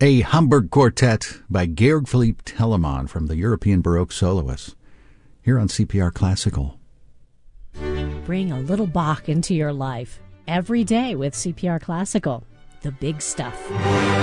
A Hamburg Quartet by Georg Philipp Telemann from the European Baroque Soloists, here on CPR Classical. Bring a little Bach into your life every day with CPR Classical, the big stuff.